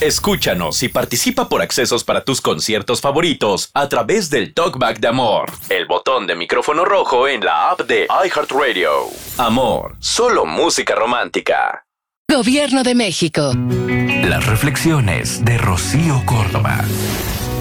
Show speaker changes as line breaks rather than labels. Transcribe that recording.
Escúchanos y participa por accesos para tus conciertos favoritos a través del Talkback de Amor, el botón de micrófono rojo en la app de iHeartRadio. Amor, solo música romántica.
Gobierno de México.
Las reflexiones de Rocío Córdoba.